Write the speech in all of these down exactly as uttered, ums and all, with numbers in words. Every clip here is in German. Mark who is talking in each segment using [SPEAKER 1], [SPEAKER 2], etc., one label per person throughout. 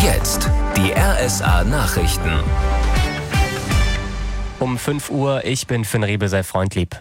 [SPEAKER 1] Jetzt die R S A-Nachrichten.
[SPEAKER 2] Um fünf Uhr, ich bin Finn Riebel, sei freundlieb.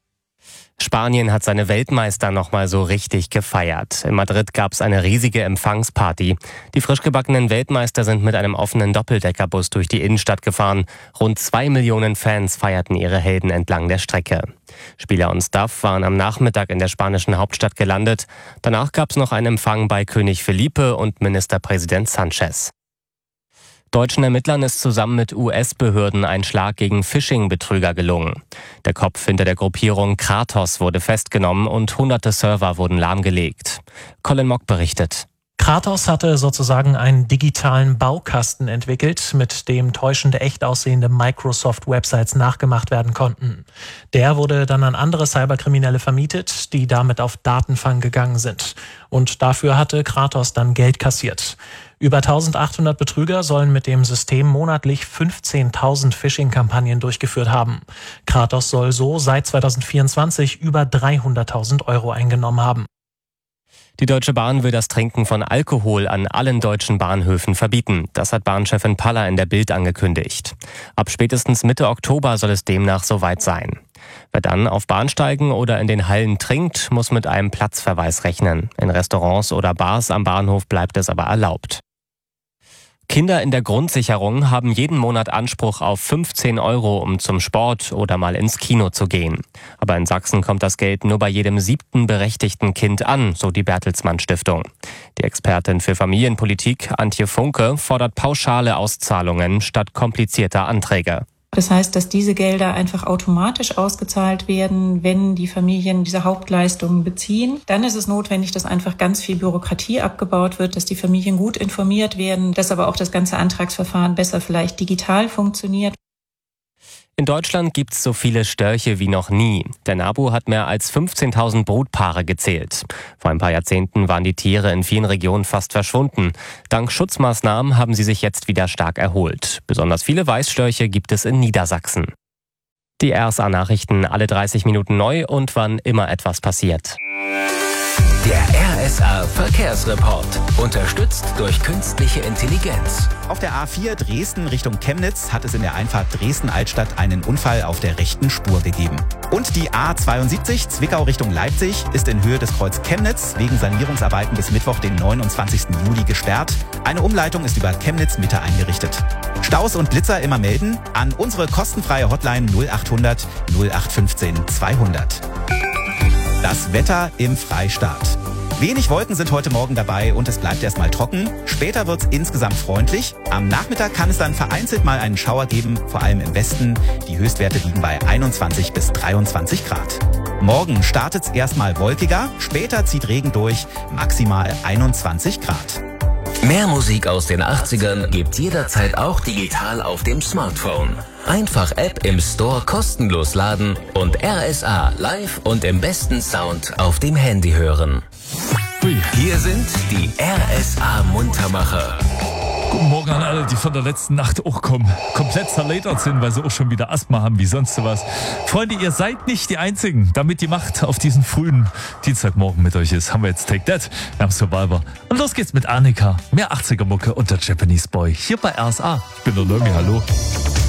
[SPEAKER 2] Spanien hat seine Weltmeister nochmal so richtig gefeiert. In Madrid gab es eine riesige Empfangsparty. Die frisch gebackenen Weltmeister sind mit einem offenen Doppeldeckerbus durch die Innenstadt gefahren. Rund zwei Millionen Fans feierten ihre Helden entlang der Strecke. Spieler und Staff waren am Nachmittag in der spanischen Hauptstadt gelandet. Danach gab es noch einen Empfang bei König Felipe und Ministerpräsident Sanchez. Deutschen Ermittlern ist zusammen mit U S-Behörden ein Schlag gegen Phishing-Betrüger gelungen. Der Kopf hinter der Gruppierung Kratos wurde festgenommen und hunderte Server wurden lahmgelegt. Colin Mock berichtet.
[SPEAKER 3] Kratos hatte sozusagen einen digitalen Baukasten entwickelt, mit dem täuschende, echt aussehende Microsoft-Websites nachgemacht werden konnten. Der wurde dann an andere Cyberkriminelle vermietet, die damit auf Datenfang gegangen sind. Und dafür hatte Kratos dann Geld kassiert. Über eintausendachthundert Betrüger sollen mit dem System monatlich fünfzehntausend Phishing-Kampagnen durchgeführt haben. Kratos soll so seit zweitausendvierundzwanzig über dreihunderttausend Euro eingenommen haben.
[SPEAKER 2] Die Deutsche Bahn will das Trinken von Alkohol an allen deutschen Bahnhöfen verbieten. Das hat Bahnchefin Paller in der Bild angekündigt. Ab spätestens Mitte Oktober soll es demnach soweit sein. Wer dann auf Bahnsteigen oder in den Hallen trinkt, muss mit einem Platzverweis rechnen. In Restaurants oder Bars am Bahnhof bleibt es aber erlaubt. Kinder in der Grundsicherung haben jeden Monat Anspruch auf fünfzehn Euro, um zum Sport oder mal ins Kino zu gehen. Aber in Sachsen kommt das Geld nur bei jedem siebten berechtigten Kind an, so die Bertelsmann Stiftung. Die Expertin für Familienpolitik, Antje Funke, fordert pauschale Auszahlungen statt komplizierter Anträge.
[SPEAKER 4] Das heißt, dass diese Gelder einfach automatisch ausgezahlt werden, wenn die Familien diese Hauptleistungen beziehen. Dann ist es notwendig, dass einfach ganz viel Bürokratie abgebaut wird, dass die Familien gut informiert werden, dass aber auch das ganze Antragsverfahren besser vielleicht digital funktioniert.
[SPEAKER 2] In Deutschland gibt es so viele Störche wie noch nie. Der NABU hat mehr als fünfzehntausend Brutpaare gezählt. Vor ein paar Jahrzehnten waren die Tiere in vielen Regionen fast verschwunden. Dank Schutzmaßnahmen haben sie sich jetzt wieder stark erholt. Besonders viele Weißstörche gibt es in Niedersachsen. Die R S A-Nachrichten alle dreißig Minuten neu und wann immer etwas passiert.
[SPEAKER 1] Der R S A-Verkehrsreport. Unterstützt durch künstliche Intelligenz.
[SPEAKER 5] Auf der A vier Dresden Richtung Chemnitz hat es in der Einfahrt Dresden-Altstadt einen Unfall auf der rechten Spur gegeben. Und die A zweiundsiebzig Zwickau Richtung Leipzig ist in Höhe des Kreuz Chemnitz wegen Sanierungsarbeiten bis Mittwoch, den neunundzwanzigsten Juli, gesperrt. Eine Umleitung ist über Chemnitz Mitte eingerichtet. Staus und Blitzer immer melden an unsere kostenfreie Hotline null achthundert null acht fünfzehn zweihundert. Das Wetter im Freistaat. Wenig Wolken sind heute Morgen dabei und es bleibt erstmal trocken. Später wird es insgesamt freundlich. Am Nachmittag kann es dann vereinzelt mal einen Schauer geben, vor allem im Westen. Die Höchstwerte liegen bei einundzwanzig bis dreiundzwanzig Grad. Morgen startet es erstmal wolkiger, später zieht Regen durch, maximal einundzwanzig Grad.
[SPEAKER 1] Mehr Musik aus den achtzigern gibt's jederzeit auch digital auf dem Smartphone. Einfach App im Store kostenlos laden und R S A live und im besten Sound auf dem Handy hören. Hier sind die R S A-Muntermacher.
[SPEAKER 6] Guten Morgen an alle, die von der letzten Nacht auch kommen, komplett zerledert sind, weil sie auch schon wieder Asthma haben, wie sonst was. Freunde, ihr seid nicht die Einzigen. Damit die Macht auf diesen frühen Dienstagmorgen mit euch ist, haben wir jetzt Take That, wir haben Survivor. Und los geht's mit Annika, mehr achtziger Mucke und der Japanese Boy hier bei R S A. Ich bin der Lömi, hallo.